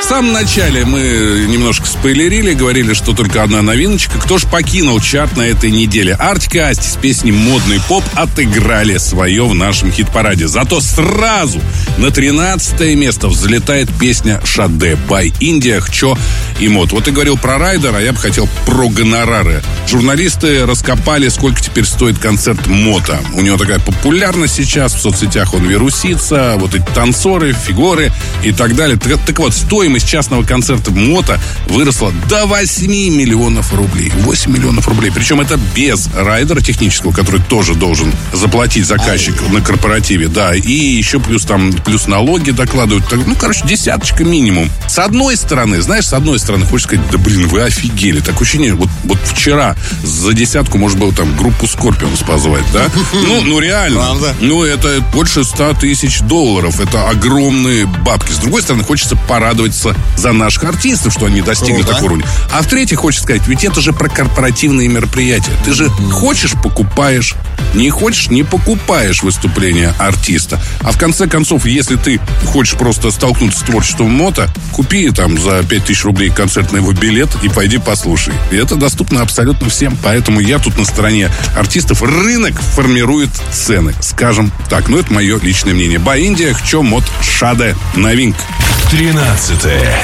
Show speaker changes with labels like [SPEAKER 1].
[SPEAKER 1] самом начале мы немножко спойлерили, говорили, что только одна новиночка. Кто ж покинул чарт на этой неделе? Артик и Асти с песней «Модный поп» отыграли свое в нашем хит-параде. Зато сразу на 13-е место взлетает песня «Шаде» by Индия, Хчо и Мод. Вот ты говорил про райдер, а я бы хотел про гонорары. Журналисты раскопали, сколько теперь стоит концерт Мота. У него такая популярность сейчас, в соцсетях он вирусится, вот эти танцоры, фигуры и так далее. Так вот, стоимость частного концерта Мота выросла до 8 миллионов рублей. 8 миллионов рублей. Причем это без райдера технического, который тоже должен заплатить заказчик на корпоративе. Да, и еще плюс налоги докладывают. Ну, короче, десяточка минимум. С одной стороны, хочешь сказать, да блин, вы офигели. Так ощущение, вот вчера за десятку можно было там группу Скорпионс позвать, да? Ну реально.
[SPEAKER 2] Правда?
[SPEAKER 1] Ну, это больше 100 тысяч долларов. Это огромные бабки. С другой стороны, хочется порадоваться за наших артистов, что они достигли такого уровня. А в-третьих, хочется сказать, ведь это же про корпоративные мероприятия. Ты же хочешь — покупаешь. Не хочешь — не покупаешь выступление артиста. А в конце концов, если ты хочешь просто столкнуться с творчеством Мота, купи там за 5000 рублей концертный его билет и пойди послушай. И это доступно абсолютно всем. Поэтому я тут на стороне артистов. Рынок формирует цены, скажем так. Но это мое личное мнение. By Индия, Хчо, Мод, Шаде. Новинка.
[SPEAKER 3] 13-е.